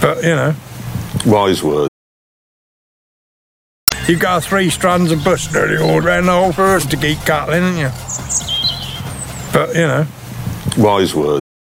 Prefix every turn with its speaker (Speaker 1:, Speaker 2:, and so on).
Speaker 1: But, you know.
Speaker 2: Wise word.
Speaker 1: You've got 3 strands of bush nearly all around the whole forest to keep cutting, haven't you? But, you know.
Speaker 2: Wise word.